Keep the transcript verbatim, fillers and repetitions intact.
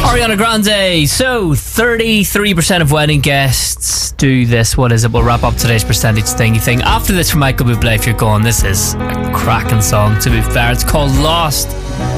Ariana Grande. So, thirty-three percent of wedding guests do this. What is it? We'll wrap up today's percentage thingy thing. After this from Michael Bublé, if you're going, this is a cracking song, to be fair. It's called Lost.